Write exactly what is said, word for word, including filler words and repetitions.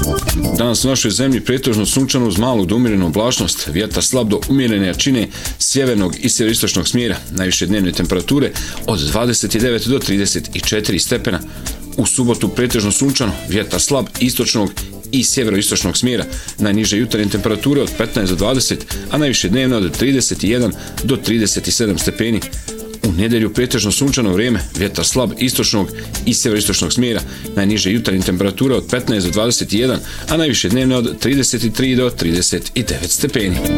Danas u našoj zemlji pretežno sunčano uz malu do umjerenu oblačnost, vjetar slab do umjerene jačine sjevernog i sjeveroistočnog smjera, najviše dnevne temperature od dvadeset devet do trideset četiri stepena. U subotu pretežno sunčano, vjetar slab istočnog i sjeveroistočnog smjera, najniže jutarnje temperature od petnaest do dvadeset, a najviše dnevno od trideset jedan do trideset sedam stepeni. U nedjelju pretežno sunčano vrijeme, vjetar slab istočnog i sjeveroistočnog smjera, najniže jutarnje temperature od petnaest do dvadeset jedan, a najviše dnevno od trideset tri do trideset devet stepeni.